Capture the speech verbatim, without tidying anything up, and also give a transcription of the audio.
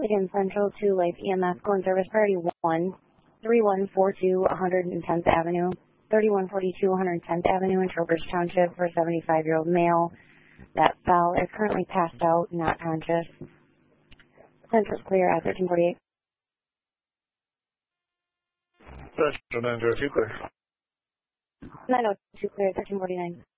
Again, Central to Life E M S calling service priority one, three one four two one hundred tenth Avenue, thirty-one forty-two one hundred tenth Avenue in Trowbridge Township for a seventy-five-year-old male that fell is currently passed out, not conscious. Central's clear at thirteen forty-eight. Central nine zero two clear. nine oh two clear, thirteen forty-nine.